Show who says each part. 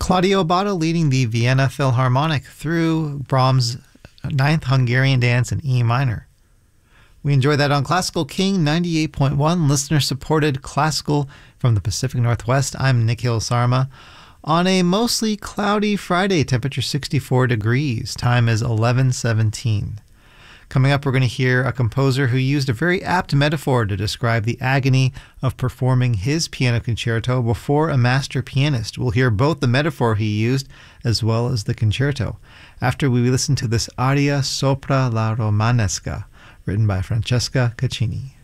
Speaker 1: Claudio Abbado leading the Vienna Philharmonic through Brahms' Ninth Hungarian Dance in E minor. We enjoyed that on Classical King 98.1, listener-supported classical from the Pacific Northwest. I'm Nikhil Sarma. On a mostly cloudy Friday, temperature 64 degrees. Time is 11:17. Coming up, we're going to hear a composer who used a very apt metaphor to describe the agony of performing his piano concerto before a master pianist. We'll hear both the metaphor he used as well as the concerto after we listen to this aria Sopra la Romanesca, written by Francesca Caccini.